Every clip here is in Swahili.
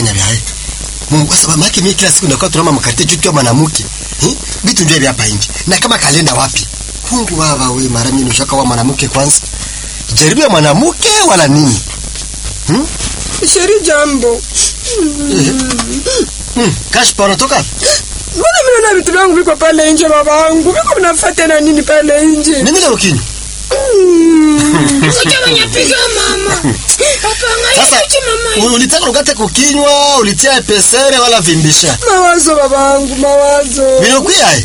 fanya vile. Mungu kwa sababu maki mimi kila siku nakuwa tunama mkarite juu tu mwanamke. Vitu ndio hapa nje. Na kama kalenda wapi? Mungu baba wewe mara mimi nishaka wa mwanamke kwanza. Jaribu ya mwanamke wala nini? Sheri jambo. Kashpa unatoka? Mbona mimi naona vitu vyangu viko pale nje baba wangu? Viko vinafuata na nini pale nje? Nini leo kinyo? Sasa unyapiga mama. Sasa ulitaka ukate kukinywa, ulitia pesere wala vimbisha? Mawazo baba wangu, mawazo. Vinokuya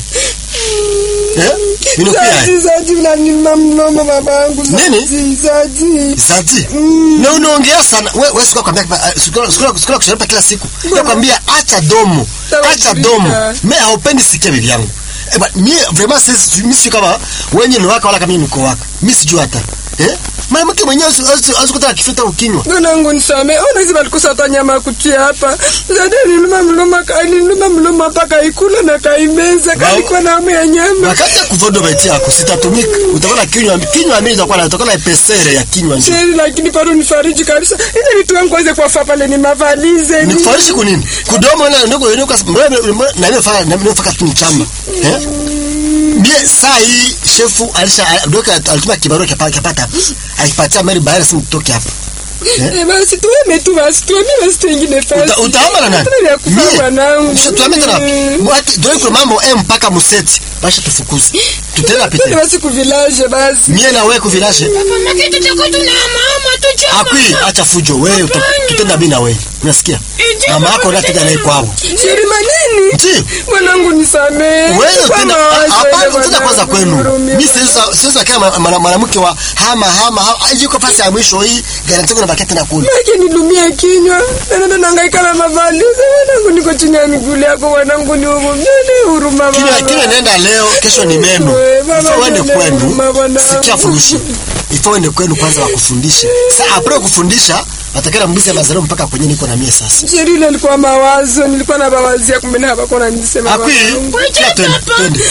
Zadi na mama baba wangu. Nini? Zadi. Na unaongea sana. Wewe sikuwa kwambia sikuwa kusharipa kila siku. Nakwambia acha domo. Acha domo. Mimi haupendi sikia bibi yangu. Mimi vraiment mimi si kama wenye ni waka wala kama mimi niko waka. Mimi sijui hata. Mwanamke mwenyewe azikuta kifuta ukinywa. Nangu nisame. Ona hizi balikosa hata nyama kutia hapa. Zadi niluma mloma paka ikula na kaimeza kalikuwa na hamu ya nyama. Wakati ya kuvodo baiti yako sitatumika. Utaona kinywa mimi itakuwa natoka na pesere ya kinywa nje. Siri lakini bado nifariji kabisa. Ile vitu wangu waweze kuafa pale ni mavalize. Nikufariji kwa nini? Kudomo na ndio na ile faka tunichamba. Mie saa hii shefu alituma kibarua kapata alipatia Mary Bayana simu kutoka hapa. Basi tueme tu basi ingine fasi. Utaomba na nani? Mimi tuame tena. Mwati ndio kwa mambo mpaka museti. Basha tufukuze. Tutenda pite. Basi ku village basi. Mie na wewe ku village. Papa maki tutakuwa tuna mama tuchama. Akui acha fujo wewe tutenda mimi na wewe. Unasikia? Mama yako unataka naye kwao. Siri manini? Ndio. Mwanangu nisamee. Wewe tena hapa tena kwanza kwenu. Mimi sasa kama mwanamke wa hama yuko pasi ya mwisho hii garanti kuna baketi na kula. Maki nilumia kinywa. Nenda nangaika na mavali. Mwanangu niko chini ya miguu yako mwanangu ni huruma mama. Kile nenda leo kesho ni meno. Uende kwenu. Sikia furushi. Uende kwenu kwanza wakufundishe. Sasa apre kufundisha atakana mbize mazaro mpaka kwenye niko na mie sasa. Sheri ile ilikuwa mawazo, nilikuwa na bawazia kumbe na hapa kuna nisema. Akui. Twende.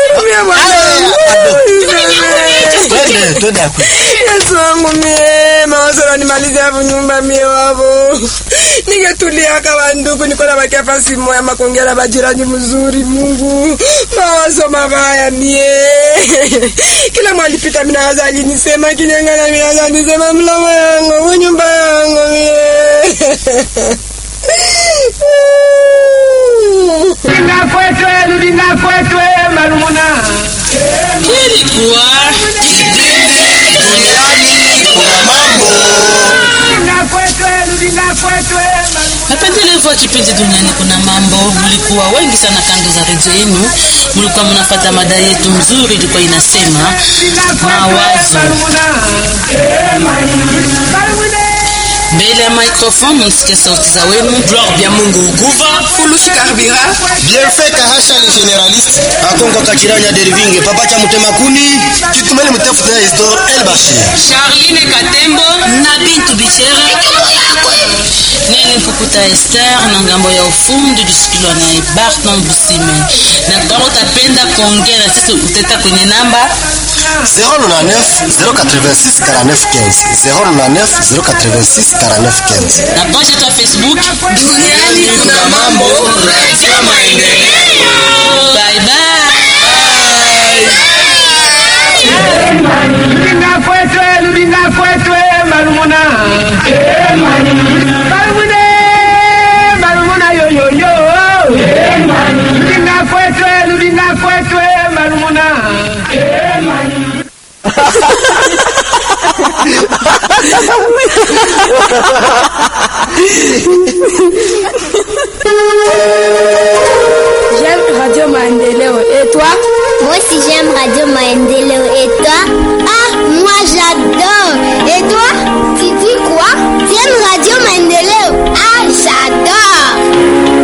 Twende akui. Yesu wangu mie, mawazo yanimaliza hapo nyumba mie wao. Ningetulia kama ndugu niko na bakia pasi moya makongera bajirani mzuri Mungu. Mawazo mabaya mie. Kila mwali pita mimi naanza alinisema kinyangana mimi naanza nisema mlomo yangu, nyumba yangu mie. Lina kwetwe marumuna. Kilikuwa duniani kuna mambo. Napendelevu wa kipindi duniani kuna mambo. Mlikuwa wengi sana kando za redio yenu. Mlikuwa mnafuata mada yetu mzuri ilikuwa inasema mawazo. Mbele ya microphone msikia sauti za wenu. Gloire bien Mungu Guva, Fulushi Karbira. Bienfait Kahasha le généraliste. Akongo Kakiranya Dervinge, Papa cha Mutemakuni, tutumeni mtafuta Isidore El Bashir. Charline Katembo na Bintu Bichere. Nene Mpukuta Esther na ngambo ya ufundi dusikilwa na Barton Busime. Na kama utapenda kuongea na sisi uteta kwenye namba 099 086 49 15 099 086 49 15. na page yetu ya Facebook duniani kuna mambo, Radio Maendeleo. Bye bye. Lina kwetwe marumuna. Marumuna yo yo yo. Lina kwetwe marumuna.